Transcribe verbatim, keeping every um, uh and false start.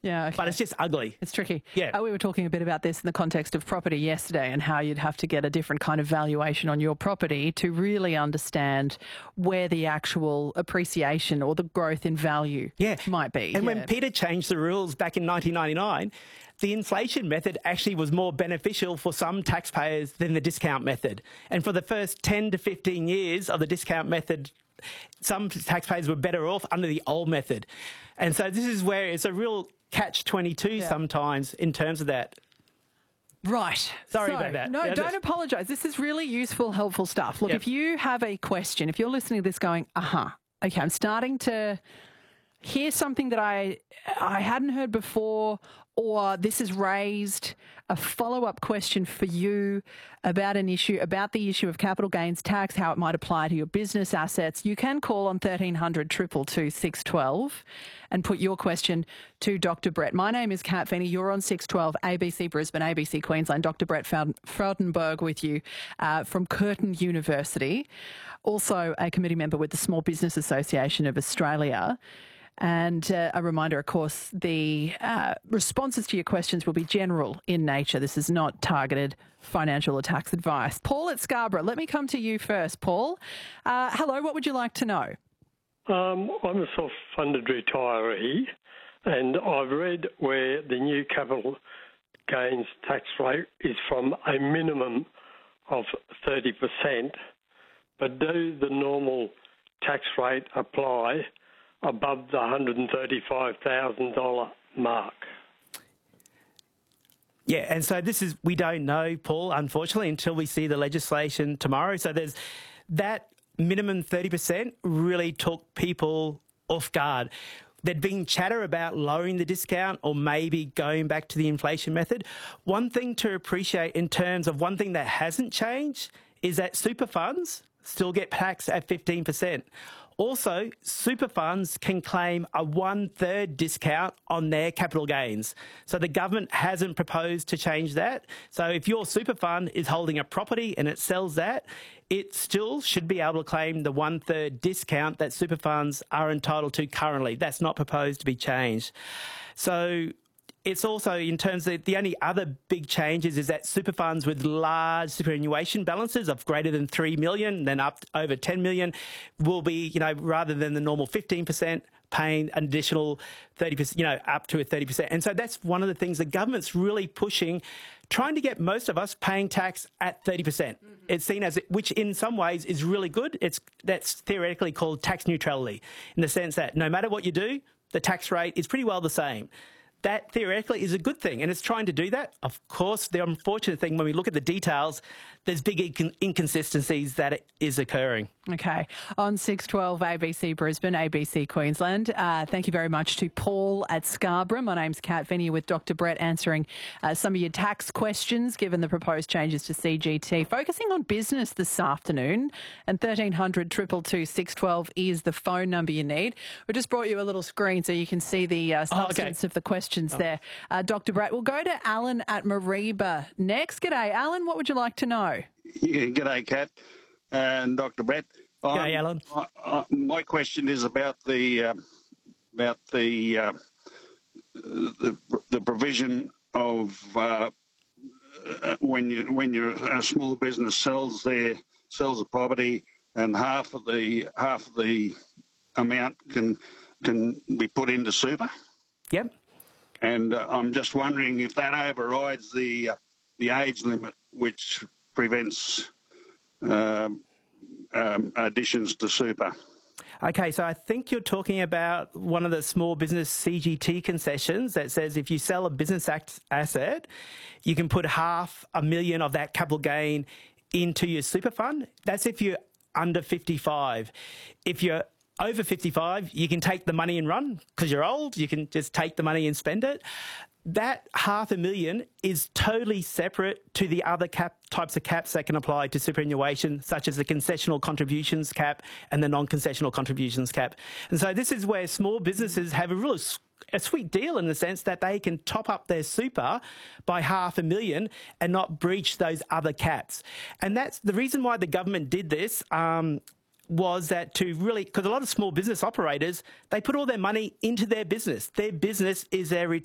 Yeah, okay. But it's just ugly. It's tricky. Yeah. Uh, we were talking a bit about this in the context of property yesterday and how you'd have to get a different kind of valuation on your property to really understand where the actual appreciation or the growth in value yeah. might be. And yeah. when Peter changed the rules back in nineteen ninety-nine, the inflation method actually was more beneficial for some taxpayers than the discount method. And for the first ten to fifteen years of the discount method, some taxpayers were better off under the old method. And so this is where it's a real catch twenty-two yeah. sometimes in terms of that. Right. Sorry so, about that. No, yeah, don't just... apologise. This is really useful, helpful stuff. Look, yep. if you have a question, if you're listening to this going, uh-huh, okay, I'm starting to hear something that I I hadn't heard before, or this has raised a follow-up question for you about an issue, about the issue of capital gains tax, how it might apply to your business assets, you can call on thirteen hundred, two two two, six one two and put your question to Doctor Brett. My name is Kat Feeney. You're on six twelve A B C Brisbane, A B C Queensland. Doctor Brett Fraudenberg with you uh, from Curtin University, also a committee member with the Small Business Association of Australia. And uh, a reminder, of course, the uh, responses to your questions will be general in nature. This is not targeted financial or tax advice. Paul at Scarborough, let me come to you first, Paul. Uh, hello, what would you like to know? Um, I'm a self-funded retiree, and I've read where the new capital gains tax rate is from a minimum of thirty percent, but do the normal tax rate apply above the one hundred thirty-five thousand dollars mark? Yeah, and so this is, we don't know, Paul, unfortunately, until we see the legislation tomorrow. So there's that minimum thirty percent really took people off guard. There'd been chatter about lowering the discount or maybe going back to the inflation method. One thing to appreciate in terms of one thing that hasn't changed is that super funds still get taxed at fifteen percent. Also, super funds can claim a one-third discount on their capital gains. So the government hasn't proposed to change that. So if your super fund is holding a property and it sells that, it still should be able to claim the one-third discount that super funds are entitled to currently. That's not proposed to be changed. So it's also, in terms of the only other big changes, is that super funds with large superannuation balances of greater than three million, then up over ten million, will be, you know, rather than the normal fifteen percent, paying an additional thirty percent, you know, up to a thirty percent. And so that's one of the things the government's really pushing, trying to get most of us paying tax at thirty percent. Mm-hmm. It's seen as, which in some ways is really good. It's, that's theoretically called tax neutrality, in the sense that no matter what you do, the tax rate is pretty well the same. That theoretically is a good thing, and it's trying to do that. Of course, the unfortunate thing, when we look at the details, there's big incon- inconsistencies that it is occurring. Okay. On six twelve A B C Brisbane, A B C Queensland, uh, thank you very much to Paul at Scarborough. My name's Kat Feeney with Doctor Brett, answering uh, some of your tax questions given the proposed changes to C G T. Focusing on business this afternoon, and thirteen hundred, two two two, six one two is the phone number you need. We just brought you a little screen so you can see the uh, substance oh, okay. of the questions oh. there. Uh, Doctor Brett, we'll go to Alan at Mareeba next. G'day, Alan. What would you like to know? Yeah, g'day, Kat and Doctor Brett. G'day, Alan. I, I, my question is about the uh, about the, uh, the the provision of uh, when you when you're a small business sells their sells a property, and half of the half of the amount can can be put into super. Yep. And uh, I'm just wondering if that overrides the uh, the age limit, which prevents um, um, additions to super. Okay, so I think you're talking about one of the small business C G T concessions that says if you sell a business act asset, you can put half a million of that capital gain into your super fund. That's if you're under fifty-five. If you're over fifty-five, you can take the money and run because you're old. You can just take the money and spend it. That half a million is totally separate to the other cap types of caps that can apply to superannuation, such as the concessional contributions cap and the non-concessional contributions cap. And so this is where small businesses have a real a sweet deal in the sense that they can top up their super by half a million and not breach those other caps. And that's the reason why the government did this. Um, was that to really, because a lot of small business operators, they put all their money into their business. Their business is their